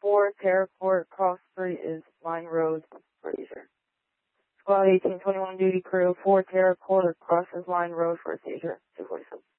4, Terra Court, Cross Street is Line Road, Fraser. Squad 1821 duty crew, 4 Terra Court crosses Line Road for a seizure, 247.